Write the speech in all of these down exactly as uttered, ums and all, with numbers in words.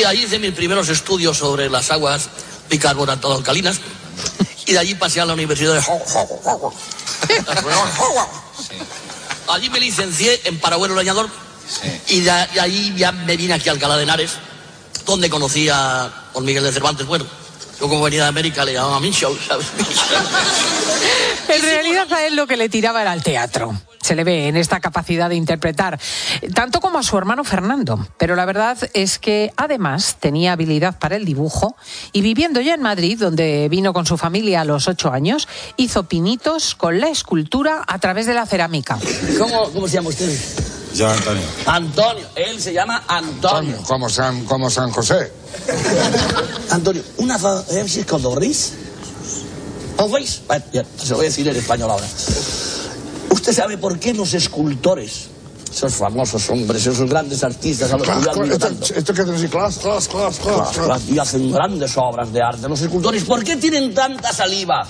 ahí hice mis primeros estudios sobre las aguas bicarbonato alcalinas y de allí pasé a la Universidad de Howard. Sí. Allí me licencié en paragüero leñador. Sí. Y de ahí ya me vine aquí a Alcalá de Henares, donde conocí a don Miguel de Cervantes. Bueno, yo como venía de América le llamaba Michel, ¿sabes? En realidad a él lo que le tiraba era al teatro. Se le ve en esta capacidad de interpretar, tanto como a su hermano Fernando. Pero la verdad es que además tenía habilidad para el dibujo y viviendo ya en Madrid, donde vino con su familia a los ocho años, hizo pinitos con la escultura a través de la cerámica. ¿Cómo, cómo se llama usted? Yo, Antonio. Antonio, él se llama Antonio. Como San, como San José. Antonio, una es con Doris. ¿Os veis? Bueno, ya, se lo voy a decir en español ahora. ¿Usted sabe por qué los escultores, esos famosos hombres, esos grandes artistas a los que yo admiro tanto, esto que decir, class, class, class, class, class, y hacen grandes obras de arte, los escultores, ¿por qué tienen tanta saliva?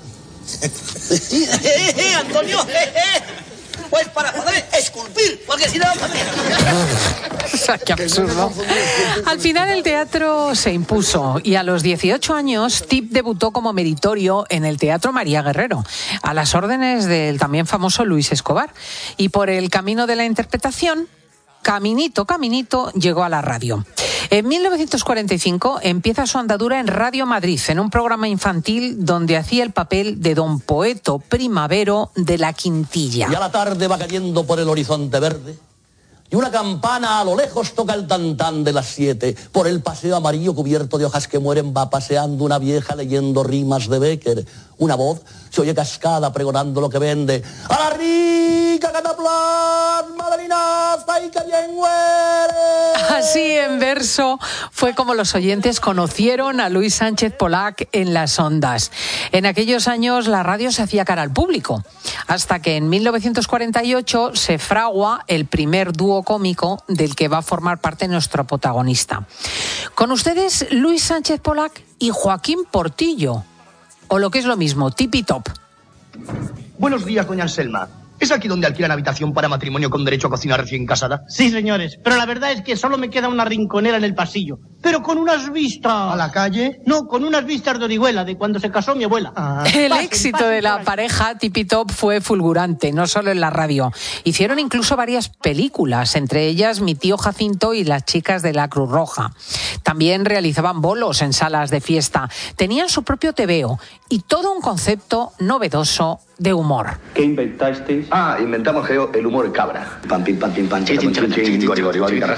Antonio, pues para poder esculpir, porque si no... ¡Qué absurdo! Al final el teatro se impuso y a los dieciocho años Tip debutó como meritorio en el Teatro María Guerrero, a las órdenes del también famoso Luis Escobar. Y por el camino de la interpretación, caminito, caminito, llegó a la radio. En mil novecientos cuarenta y cinco empieza su andadura en Radio Madrid, en un programa infantil donde hacía el papel de don Poeto Primavero de la Quintilla. Ya la tarde va cayendo por el horizonte verde y una campana a lo lejos toca el tantán de las siete. Por el paseo amarillo cubierto de hojas que mueren va paseando una vieja leyendo rimas de Becker. Una voz se oye cascada pregonando lo que vende. ¡A la rica cataplasma de linaza y que bien huele! Así en verso fue como los oyentes conocieron a Luis Sánchez Polac en las ondas. En aquellos años la radio se hacía cara al público, hasta que en mil novecientos cuarenta y ocho se fragua el primer dúo cómico del que va a formar parte nuestro protagonista. Con ustedes, Luis Sánchez Polac y Joaquín Portillo, o lo que es lo mismo, Tip y Top. Buenos días, doña Anselma. ¿Es aquí donde alquilan habitación para matrimonio con derecho a cocina recién casada? Sí, señores, pero la verdad es que solo me queda una rinconera en el pasillo. Pero con unas vistas... ¿A la calle? No, con unas vistas de Orihuela, de cuando se casó mi abuela. Ah. El pasen, éxito pasen de la pareja Tip y Top fue fulgurante, no solo en la radio. Hicieron incluso varias películas, entre ellas Mi tío Jacinto y Las chicas de la Cruz Roja. También realizaban bolos en salas de fiesta. Tenían su propio tebeo y todo un concepto novedoso de humor. ¿Qué inventasteis? Ah, inventamos geo el humor cabra. Pam, pim, pam, pim, pam, chin, chin, chin, chin, gori, gori, gori,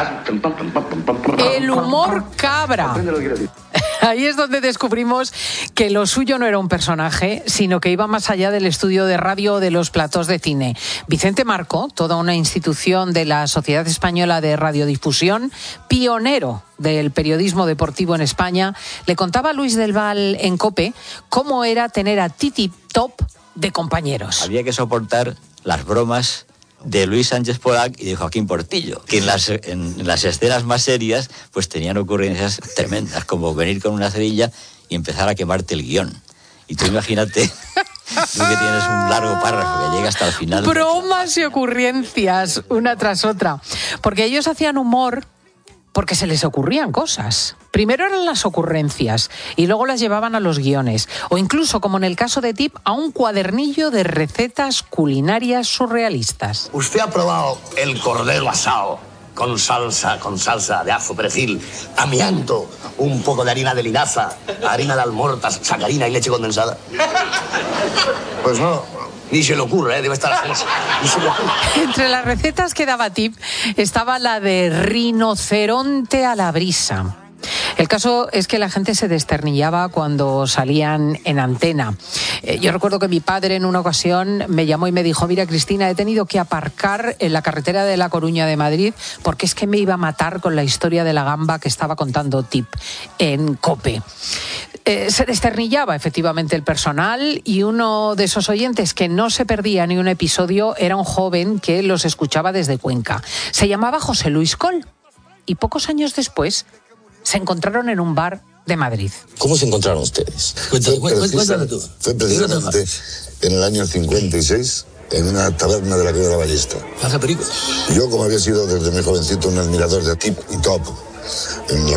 el humor cabra. Ahí es donde descubrimos que lo suyo no era un personaje, sino que iba más allá del estudio de radio o de los platós de cine. Vicente Marco, toda una institución de la Sociedad Española de Radiodifusión, pionero del periodismo deportivo en España, le contaba a Luis del Val en COPE cómo era tener a Tip Top de compañeros. Había que soportar las bromas de Luis Sánchez Polac y de Joaquín Portillo, que en las, en las escenas más serias pues tenían ocurrencias tremendas, como venir con una cerilla y empezar a quemarte el guión. Y tú imagínate, tú que tienes un largo párrafo que llega hasta el final. Bromas y ocurrencias, una tras otra. Porque ellos hacían humor porque se les ocurrían cosas. Primero eran las ocurrencias y luego las llevaban a los guiones. O incluso, como en el caso de Tip, a un cuadernillo de recetas culinarias surrealistas. ¿Usted ha probado el cordero asado con salsa, con salsa de ajo, perejil, amianto, un poco de harina de linaza, harina de almortas, sacarina y leche condensada? Pues no. Ni se le ocurre, ¿eh? Debe estar así. Ni se le ocurre. Entre las recetas que daba Tip estaba la de rinoceronte a la brisa. El caso es que la gente se desternillaba cuando salían en antena. Eh, yo recuerdo que mi padre en una ocasión me llamó y me dijo: mira, Cristina, he tenido que aparcar en la carretera de La Coruña de Madrid porque es que me iba a matar con la historia de la gamba que estaba contando Tip en COPE. Eh, se desternillaba efectivamente el personal y uno de esos oyentes que no se perdía ni un episodio era un joven que los escuchaba desde Cuenca. Se llamaba José Luis Col y pocos años después se encontraron en un bar de Madrid. ¿Cómo se encontraron ustedes? Cuéntame, cuéntame tú. Fue precisamente en el año cincuenta y seis, en una taberna de la Cruz de la Ballesta. ¿Hace perico? Yo, como había sido desde muy jovencito un admirador de Tip y Top, en la